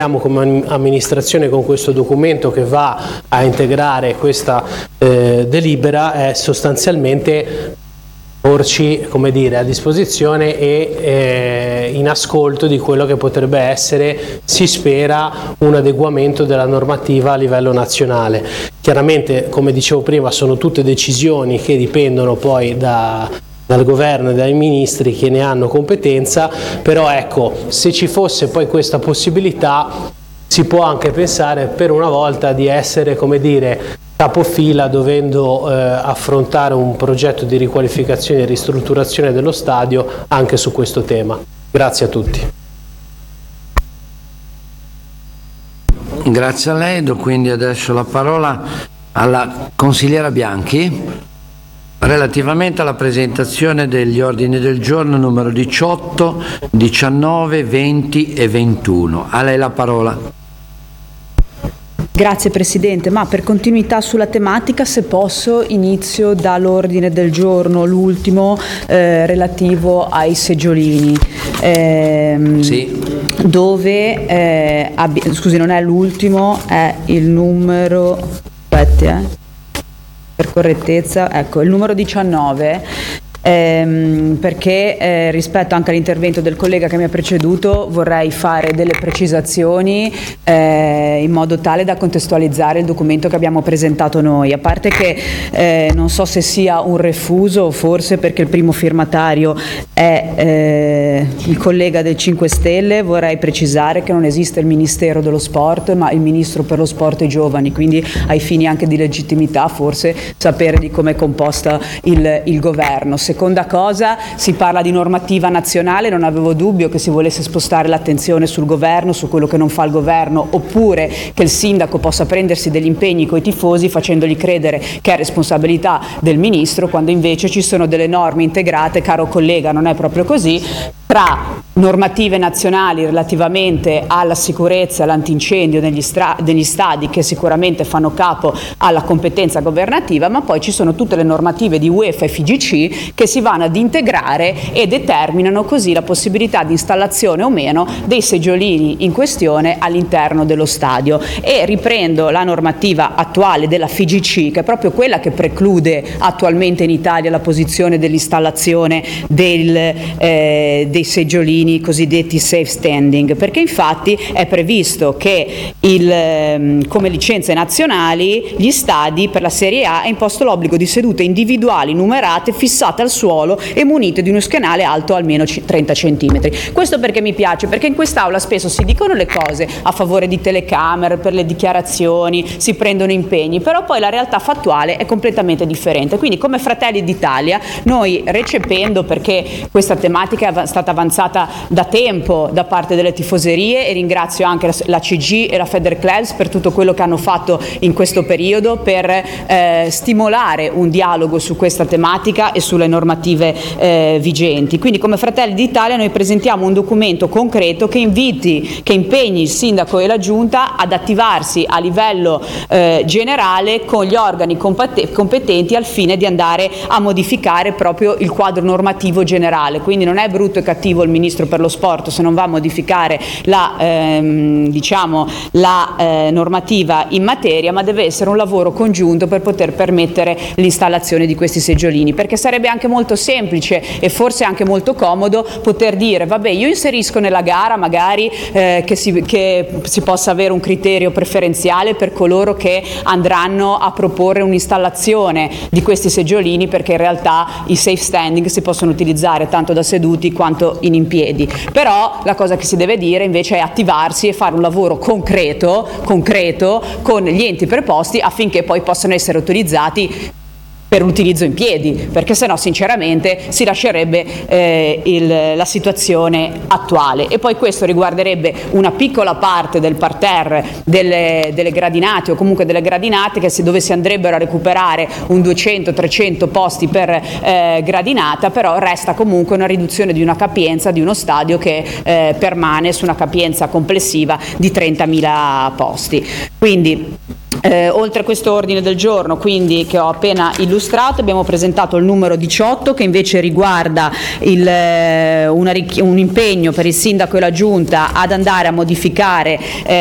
come amministrazione con questo documento che va a integrare questa delibera è sostanzialmente porci, come dire, a disposizione e in ascolto di quello che potrebbe essere, si spera, un adeguamento della normativa a livello nazionale. Chiaramente, come dicevo prima, sono tutte decisioni che dipendono poi dal governo e dai ministri che ne hanno competenza, però ecco, se ci fosse poi questa possibilità si può anche pensare per una volta di essere, come dire, capofila dovendo affrontare un progetto di riqualificazione e ristrutturazione dello stadio anche su questo tema. Grazie a tutti. Grazie a lei, do quindi adesso la parola alla consigliera Bianchi relativamente alla presentazione degli ordini del giorno numero 18, 19, 20 e 21. A lei la parola. Grazie Presidente, ma per continuità sulla tematica, se posso, inizio dall'ordine del giorno, l'ultimo, relativo ai seggiolini. Sì. Dove, scusi, non è l'ultimo, è il numero, aspetti, per correttezza, ecco, il numero 19. Perché rispetto anche all'intervento del collega che mi ha preceduto vorrei fare delle precisazioni in modo tale da contestualizzare il documento che abbiamo presentato noi, a parte che non so se sia un refuso o forse perché il primo firmatario è il collega del 5 Stelle, vorrei precisare che non esiste il Ministero dello Sport ma il Ministro per lo Sport e i Giovani, quindi ai fini anche di legittimità forse sapere di come è composta il governo. Seconda cosa, si parla di normativa nazionale, non avevo dubbio che si volesse spostare l'attenzione sul governo, su quello che non fa il governo, oppure che il sindaco possa prendersi degli impegni coi tifosi facendogli credere che è responsabilità del ministro, quando invece ci sono delle norme integrate, caro collega, non è proprio così, tra normative nazionali relativamente alla sicurezza e all'antincendio negli stadi che sicuramente fanno capo alla competenza governativa, ma poi ci sono tutte le normative di UEFA e FIGC che si vanno ad integrare e determinano così la possibilità di installazione o meno dei seggiolini in questione all'interno dello stadio. E riprendo la normativa attuale della FIGC, che è proprio quella che preclude attualmente in Italia la posizione dell'installazione dei seggiolini cosiddetti safe standing, perché infatti è previsto che come licenze nazionali gli stadi per la Serie A è imposto l'obbligo di sedute individuali numerate fissate al suolo e munite di uno schienale alto almeno 30 centimetri. Questo perché mi piace? Perché in quest'Aula spesso si dicono le cose a favore di telecamere, per le dichiarazioni, si prendono impegni, però poi la realtà fattuale è completamente differente. Quindi come Fratelli d'Italia noi, recependo, perché questa tematica è stata avanzata da tempo da parte delle tifoserie, e ringrazio anche la CG e la Federclubs per tutto quello che hanno fatto in questo periodo per stimolare un dialogo su questa tematica e sulle normative vigenti. Quindi come Fratelli d'Italia noi presentiamo un documento concreto che impegni il sindaco e la giunta ad attivarsi a livello generale con gli organi competenti al fine di andare a modificare proprio il quadro normativo generale. Quindi non è brutto e cattivo il Ministro per lo Sport se non va a modificare la normativa in materia, ma deve essere un lavoro congiunto per poter permettere l'installazione di questi seggiolini, perché sarebbe anche molto semplice e forse anche molto comodo poter dire vabbè, io inserisco nella gara magari che si possa avere un criterio preferenziale per coloro che andranno a proporre un'installazione di questi seggiolini, perché in realtà i safe standing si possono utilizzare tanto da seduti quanto in piedi. Però la cosa che si deve dire invece è attivarsi e fare un lavoro concreto con gli enti preposti affinché poi possano essere utilizzati per l'utilizzo in piedi, perché sennò sinceramente si lascerebbe la situazione attuale. E poi questo riguarderebbe una piccola parte del parterre delle gradinate o comunque delle gradinate dove si andrebbero a recuperare un 200-300 posti per gradinata, però resta comunque una riduzione di una capienza di uno stadio che permane su una capienza complessiva di 30.000 posti. Quindi Oltre a questo ordine del giorno, quindi, che ho appena illustrato, abbiamo presentato il numero 18 che invece riguarda un impegno per il sindaco e la giunta ad andare a modificare